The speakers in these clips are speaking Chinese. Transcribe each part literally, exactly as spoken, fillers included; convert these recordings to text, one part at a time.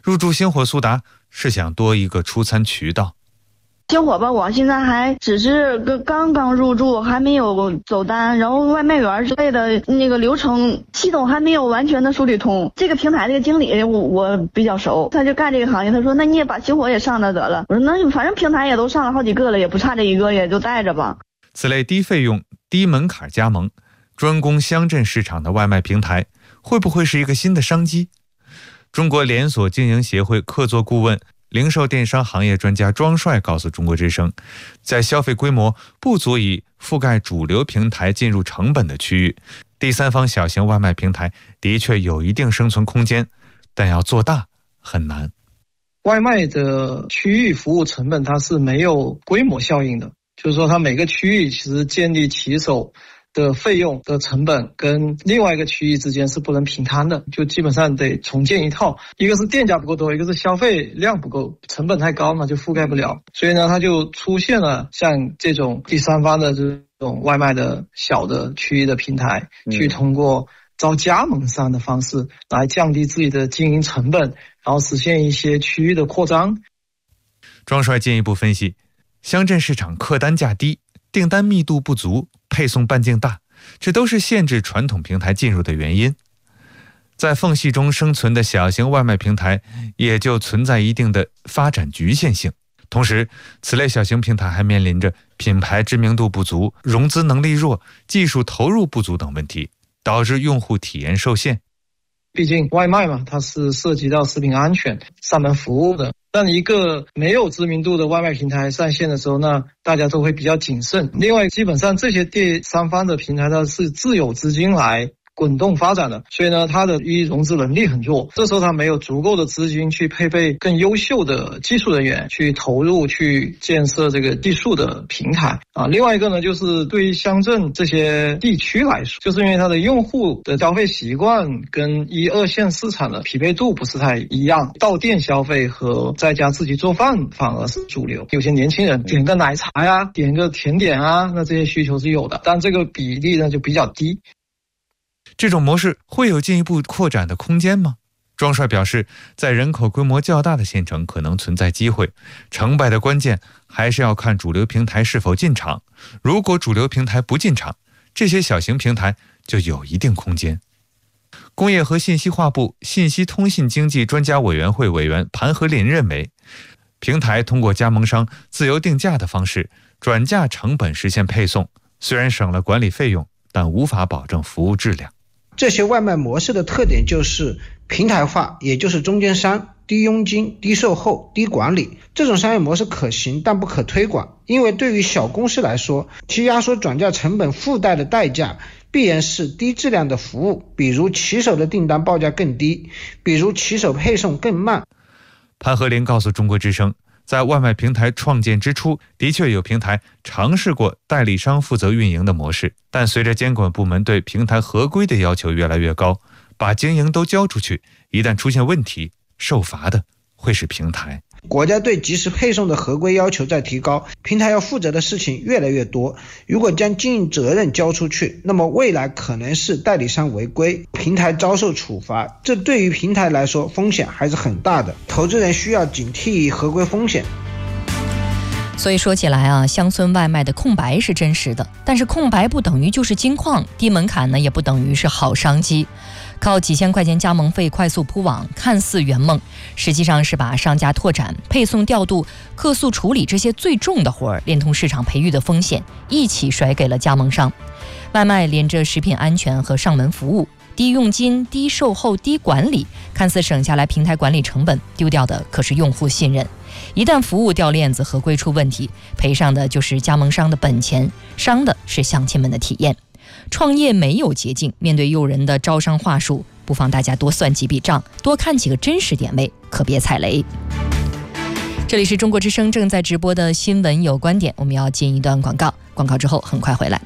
入驻星火速达是想多一个出餐渠道。 星火吧，我现在还只是个刚刚入驻，还没有走单，然后外卖员之类的那个流程系统还没有完全的梳理通。这个平台这个经理我我比较熟，他就干这个行业，他说那你也把星火也上了得了。我说那反正平台也都上了好几个了，也不差这一个，也就带着吧。 此类低费用、低门槛加盟、专攻乡镇市场的外卖平台，会不会是一个新的商机？中国连锁经营协会客座顾问、零售电商行业专家庄帅告诉中国之声，在消费规模不足以覆盖主流平台进入成本的区域，第三方小型外卖平台的确有一定生存空间，但要做大很难。 外卖的区域服务成本它是没有规模效应的，就是说它每个区域其实建立骑手的费用的成本跟另外一个区域之间是不能平摊的，就基本上得重建一套，一个是店家不够多，一个是消费量不够，成本太高嘛，就覆盖不了。所以呢，它就出现了像这种第三方的这种外卖的小的区域的平台，嗯、去通过招加盟商的方式来降低自己的经营成本，然后实现一些区域的扩张。 庄帅进一步分析，乡镇市场客单价低，订单密度不足，配送半径大，这都是限制传统平台进入的原因。在缝隙中生存的小型外卖平台也就存在一定的发展局限性。同时，此类小型平台还面临着品牌知名度不足、融资能力弱、技术投入不足等问题，导致用户体验受限。 毕竟外卖嘛，它是涉及到食品安全、上门服务的。但一个没有知名度的外卖平台上线的时候呢，大家都会比较谨慎。另外，基本上这些第三方的平台它是自有资金来滚动发展的，所以呢，它的一融资能力很弱。这时候它没有足够的资金去配备更优秀的技术人员，去投入去建设这个技术的平台啊。另外一个呢，就是对于乡镇这些地区来说，就是因为它的用户的消费习惯跟一二线市场的匹配度不是太一样，到店消费和在家自己做饭反而是主流。有些年轻人点个奶茶呀，点个甜点啊，那这些需求是有的，但这个比例呢就比较低。 这种模式会有进一步扩展的空间吗？庄帅表示，在人口规模较大的县城可能存在机会，成败的关键还是要看主流平台是否进场。如果主流平台不进场，这些小型平台就有一定空间。工业和信息化部信息通信经济专家委员会委员盘和林认为，平台通过加盟商自由定价的方式转嫁成本实现配送，虽然省了管理费用，但无法保证服务质量。 这些外卖模式的特点就是平台化，也就是中间商、低佣金、低售后、低管理。这种商业模式可行，但不可推广，因为对于小公司来说，其压缩转嫁成本附带的代价必然是低质量的服务，比如骑手的订单报价更低，比如骑手配送更慢。 潘和林告诉中国之声，在外卖平台创建之初，的确有平台尝试过代理商负责运营的模式，但随着监管部门对平台合规的要求越来越高，把经营都交出去，一旦出现问题，受罚的会是平台。 国家对即时配送的合规要求在提高，平台要负责的事情越来越多。如果将经营责任交出去，那么未来可能是代理商违规，平台遭受处罚，这对于平台来说风险还是很大的。投资人需要警惕合规风险。 所以说起来啊，乡村外卖的空白是真实的，但是空白不等于就是金矿，低门槛呢也不等于是好商机。靠几千块钱加盟费快速铺网，看似圆梦，实际上是把商家拓展、配送调度、客诉处理这些最重的活儿，连同市场培育的风险一起甩给了加盟商。外卖连着食品安全和上门服务，低佣金、低售后、低管理，看似省下来平台管理成本，丢掉的可是用户信任。一旦服务掉链子，合规出问题，赔上的就是加盟商的本钱，伤的是乡亲们的体验。创业没有捷径，面对诱人的招商话术，不妨大家多算几笔账，多看几个真实点位，可别踩雷。这里是中国之声正在直播的新闻有观点，我们要进一段广告，广告之后很快回来。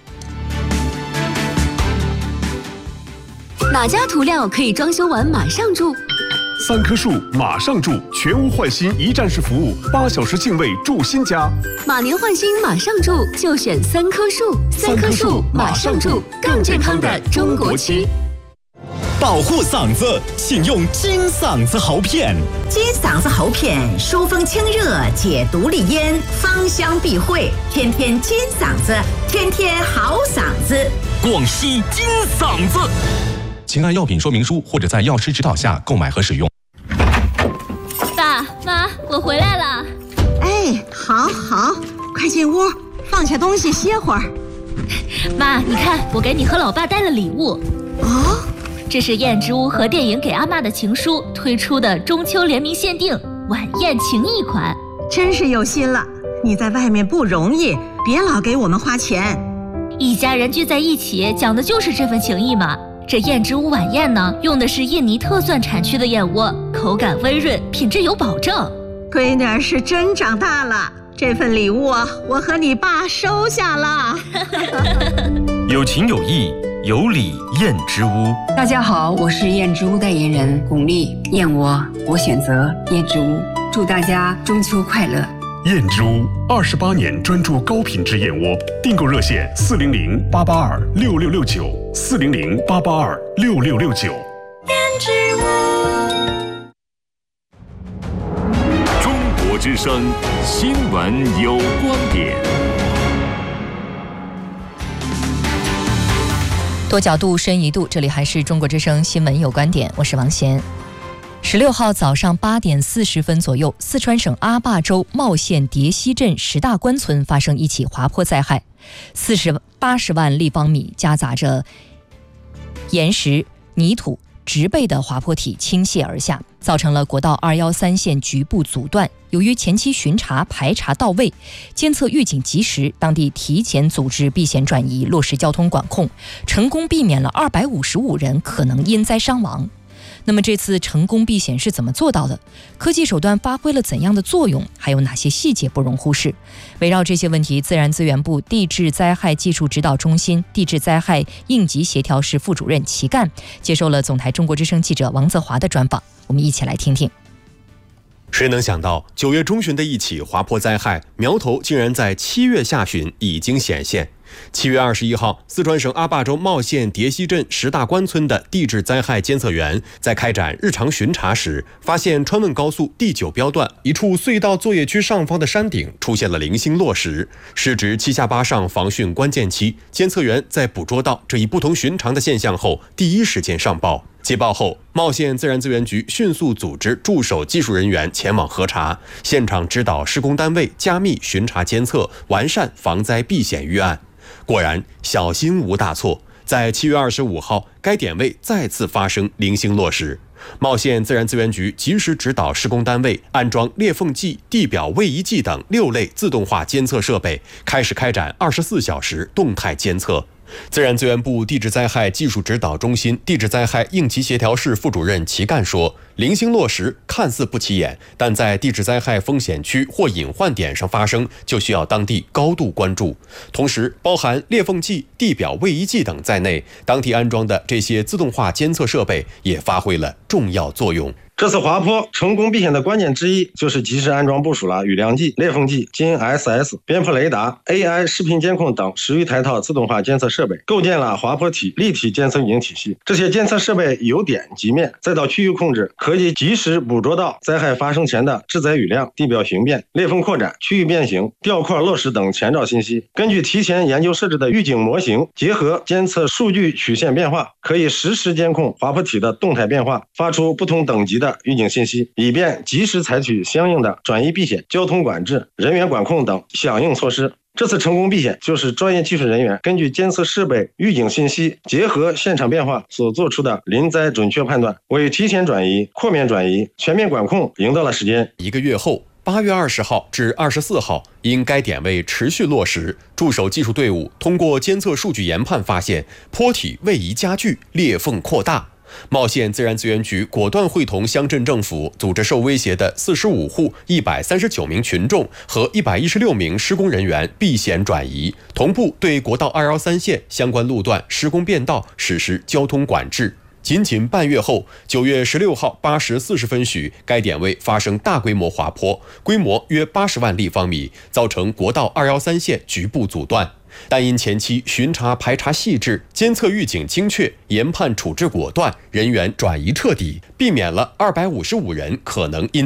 哪家涂料可以装修完马上住？ 三棵树马上住，全屋换新一站式服务，八小时净位住新家。 马年换新马上住，就选三棵树。三棵树马上住，更健康的中国区。 保护嗓子，请用金嗓子喉片。 金嗓子喉片疏风清热，解毒利咽，芳香避秽，天天金嗓子，天天好嗓子。 广西金嗓子，请按药品说明书或者在药师指导下购买和使用。 爸妈，我回来了。 哎，好好，快进屋，放下东西歇会儿。 妈，你看，我给你和老爸带了礼物。 哦， 这是燕之屋和电影给阿嬷的情书推出的中秋联名限定晚宴情谊款， 真是有心了。你在外面不容易，别老给我们花钱。 一家人聚在一起，讲的就是这份情谊嘛。这燕之屋晚宴呢，用的是印尼特蒜产区的燕窝，口感温润，品质有保证。 闺女儿是真长大了，这份礼物啊，我和你爸收下了。 有情有义，有礼燕之屋。 大家好，我是燕之屋代言人巩俐。燕窝，我选择燕之屋。祝大家中秋快乐。 燕之屋二十八年专注高品质燕窝，订购热线四零零八八二六六六九四零零八八二六六六九。 燕之屋。 中国之声新闻有观点。 多角度，深一度，这里还是中国之声新闻有观点，我是王贤。十六号早上八点四十分左右，四川省阿坝州茂县蝶溪镇石大关村发生一起滑坡灾害，四十八十万立方米夹杂着岩石、泥土、植被的滑坡体倾泻而下，造成了国道二一三线局部阻断。由于前期巡查排查到位，监测预警及时，当地提前组织避险转移，落实交通管控，成功避免了二百五十五人可能因灾伤亡。那么这次成功避险是怎么做到的？科技手段发挥了怎样的作用？还有哪些细节不容忽视？围绕这些问题，自然资源部地质灾害技术指导中心地质灾害应急协调室副主任齐干接受了总台中国之声记者王泽华的专访，我们一起来听听。 谁能想到九月中旬的一起滑坡灾害苗头竟然在七月下旬已经显现。七月二十一号，四川省阿坝州茂县蝶溪镇石大关村的地质灾害监测员在开展日常巡查时，发现川汶高速第九标段一处隧道作业区上方的山顶出现了零星落石，时值七下八上防汛关键期。监测员在捕捉到这一不同寻常的现象后，第一时间上报。接报后，茂县自然资源局迅速组织驻守技术人员前往核查，现场指导施工单位加密巡查监测，完善防灾避险预案。果然，小心无大错。在七月二十五号，该点位再次发生零星落石。茂县自然资源局及时指导施工单位安装裂缝计、地表位移计等六类自动化监测设备，开始开展二十四小时动态监测。自然资源部地质灾害技术指导中心地质灾害应急协调室副主任齐干说，零星落石看似不起眼，但在地质灾害风险区或隐患点上发生，就需要当地高度关注。同时，包含裂缝计、地表位移计等在内，当地安装的这些自动化监测设备也发挥了重要作用。 这次滑坡成功避险的关键之一，就是及时安装部署了雨量计、裂缝计、金 S S、边坡雷达、A I 视频监控等十余台套自动化监测设备，构建了滑坡体立体监测预警体系。这些监测设备由点及面，再到区域控制，可以及时捕捉到灾害发生前的制载雨量、地表形变、裂缝扩展、区域变形、吊块落石等前兆信息。根据提前研究设置的预警模型，结合监测数据曲线变化，可以实时监控滑坡体的动态变化，发出不同等级的预警信息，以便及时采取相应的转移避险、交通管制、人员管控等响应措施。这次成功避险，就是专业技术人员根据监测设备预警信息，结合现场变化所做出的临灾准确判断，为提前转移、扩面转移、全面管控赢得了时间。 一个月后，八月二十号至二十四号，因该点位持续落石，驻守技术队伍通过监测数据研判发现，坡体位移加剧，裂缝扩大。茂县自然资源局果断会同乡镇政府，组织受威胁的四十五户一百三十九名群众和一百一十六名施工人员避险转移，同步对国道二一三线相关路段施工变道实施交通管制。 仅仅半月后，九月十六号八时四十分许，该点位发生大规模滑坡，规模约八十万立方米，造成国道二一三线局部阻断。但因前期巡查排查细致，监测预警精确，研判处置果断，人员转移彻底，避免了二百五十五人可能因